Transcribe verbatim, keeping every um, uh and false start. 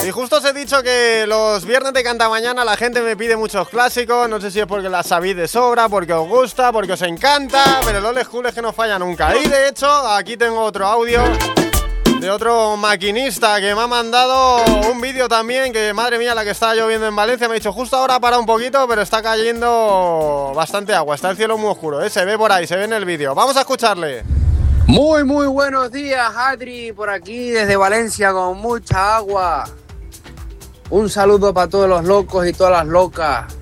Y justo os he dicho que los viernes de Cantamañana la gente me pide muchos clásicos. No sé si es porque las sabéis de sobra, porque os gusta, porque os encanta, pero el old school es que no falla nunca. Y de hecho, aquí tengo otro audio de otro maquinista que me ha mandado un vídeo también, que madre mía la que está lloviendo en Valencia. Me ha dicho, justo ahora para un poquito, pero está cayendo bastante agua, está el cielo muy oscuro, ¿eh? Se ve por ahí, se ve en el vídeo. Vamos a escucharle. Muy, muy buenos días, Adri, por aquí desde Valencia con mucha agua. Un saludo para todos los locos y todas las locas.